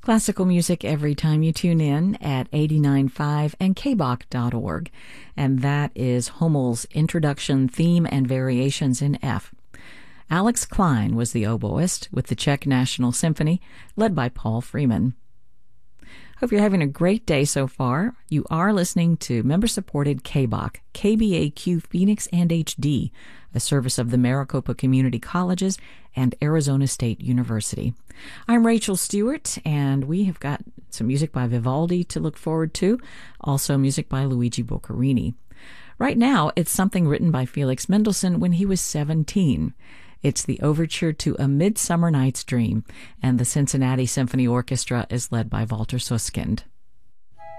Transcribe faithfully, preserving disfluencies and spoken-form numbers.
Classical music every time you tune in at eighty-nine point five and k b o c dot org. And that is Hummel's Introduction, Theme, and Variations in F. Alex Klein was the oboist with the Czech National Symphony, led by Paul Freeman. Hope you're having a great day so far. You are listening to member-supported K B O C, K B A Q Phoenix and H D, a service of the Maricopa Community Colleges and Arizona State University. I'm Rachel Stewart, and we have got some music by Vivaldi to look forward to, also music by Luigi Boccherini. Right now, it's something written by Felix Mendelssohn when he was seventeen. It's the overture to A Midsummer Night's Dream, and the Cincinnati Symphony Orchestra is led by Walter Susskind.